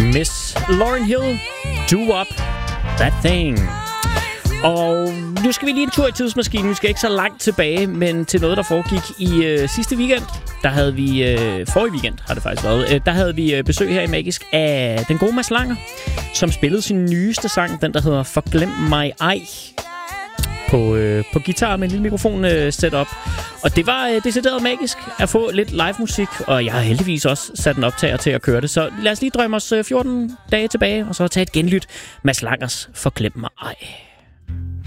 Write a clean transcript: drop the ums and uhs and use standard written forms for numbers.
Miss Lauryn Hill, Do Up That Thing. Og nu skal vi lige en tur i tidsmaskinen. Vi skal ikke så langt tilbage, men til noget, der foregik i sidste weekend. Der havde vi, forrige weekend har det faktisk været, der havde vi besøg her i Magisk af den gode Mads Langer, som spillede sin nyeste sang, den der hedder Forglem mig ej, på guitar med en lille mikrofon setup. Og det var decideret magisk at få lidt live musik, og jeg har heldigvis også sat en optager til at køre det. Så lad os lige drømme os 14 dage tilbage, og så tage et genlyt. Mads Langers Forglem mig ej.